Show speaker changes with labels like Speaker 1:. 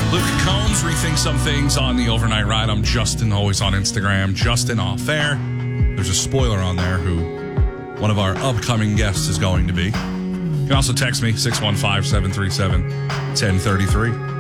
Speaker 1: Luke Combs, Rethink Some Things on the Overnight Ride. I'm Justin, always on Instagram, Justin Off Air. There's a spoiler on there who one of our upcoming guests is going to be. You can also text me, 615-737-1033.